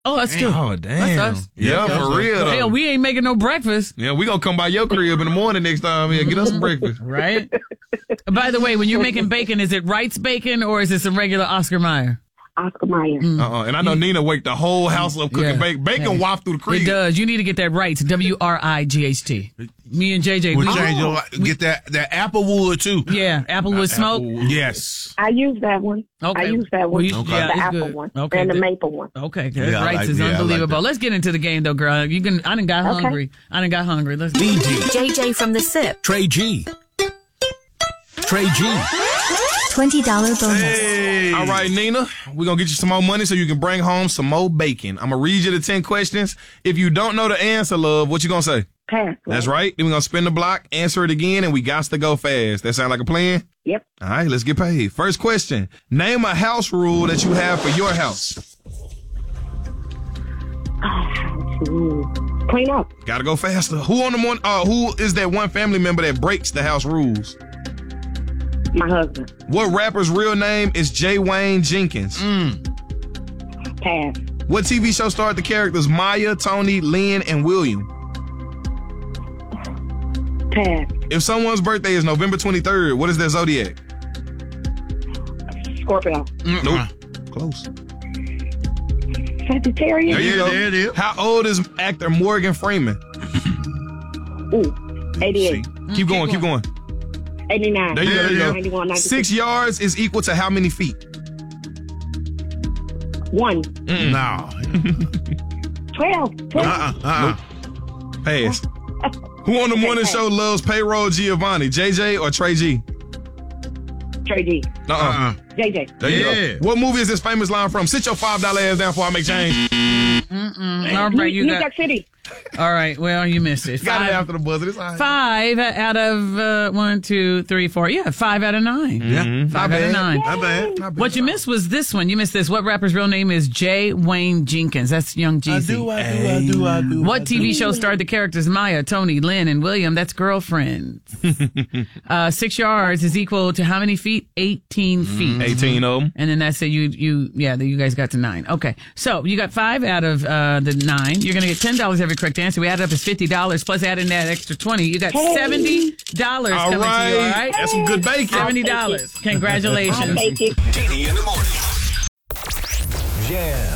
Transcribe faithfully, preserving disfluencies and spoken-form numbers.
Oh, that's true. Oh, damn. That's us. Yeah, That's for us. real, though. Hell, we ain't making no breakfast. Yeah, we gonna come by your crib in the morning next time. Yeah, get us some breakfast. Right? By the way, when you're making bacon, is it Wright's bacon or is it some regular Oscar Mayer? Oscar Mayer. Mm. Uh-uh. And I know Nina waked the whole house up cooking Yeah. bacon. Bacon Yeah. waft through the crib. It does. You need to get that Wright's. W R I G H T. Me and J J. We'll we- change your life. Get that, that Applewood, too. Yeah, Applewood smoke. Yes. I use that one. Okay. I use that one. Well, you- The yeah, it's apple good. one. Okay, And the good. maple one. Okay, good. Yeah, I Wright's like- is yeah, I like unbelievable. that. Let's get into the game, though, girl. You can. I done got Okay. hungry. I done got hungry. Let's B G. J J from the SIP. Trey G. Trey G. twenty dollars bonus. Hey. All right, Nina, we're going to get you some more money so you can bring home some more bacon. I'm going to read you the ten questions. If you don't know the answer, love, what you going to say? Pass. That's right. Then we're going to spin the block, answer it again, and we got to go fast. That sound like a plan? Yep. All right, let's get paid. First question. Name a house rule that you have for your house. Ooh. Clean up. Got to go faster. Who on the one? Uh, who is that one family member that breaks the house rules? My husband. What rapper's real name is Jay Wayne Jenkins? Pass. What T V show starred the characters Maya, Tony, Lynn, and William? Pass. If someone's birthday is November twenty-third, what is their zodiac? Scorpio. Nope. Close. Sagittarius. There you go. there it is. How old is actor Morgan Freeman? Ooh. eighty-eight. Keep going, keep going. eighty-nine. There you go, there you go. ninety-one, ninety-six. Six yards is equal to how many feet? One. No. Twelve. Twelve. Uh-uh. Uh-uh. Pass. Who on the morning show loves payroll Giovanni? J J or Trey G? Trey G. Uh-uh. Uh-uh. J J. There you Yeah. go. What movie is this famous line from? Sit your five dollar ass down before I make change. All right, you New got. York City. All right, well, you missed it. Got it Five, after the buzzer. It's all right. five out of uh, one, two, three, four. Yeah, five out of nine. Yeah. Five Not out of bad. nine. Not bad. Not bad. What you missed was this one. You missed this. What rapper's real name is Jay Wayne Jenkins? That's Young Jeezy. I do, I do, I do, I do. What T V show starred the characters Maya, Tony, Lynn, and William? That's Girlfriends. uh, six yards is equal to how many feet? eighteen feet. eighteen of them. And then that's it. You, you, yeah, you guys got to nine. Okay. So you got five out of uh, the nine. You're going to get ten dollars every correct answer. We add it up as fifty dollars plus add in that extra twenty. You got seventy dollars All coming right. to you, all right? That's some good bacon. seventy dollars. Congratulations. Thank you. Danny in the morning. Jam.